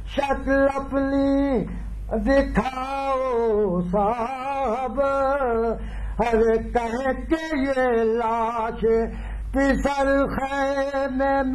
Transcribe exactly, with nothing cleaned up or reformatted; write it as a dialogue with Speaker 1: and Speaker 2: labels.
Speaker 1: शक्ल अपनी दिखाओ साहब, अरे कह के ये लाश फिसल खैमे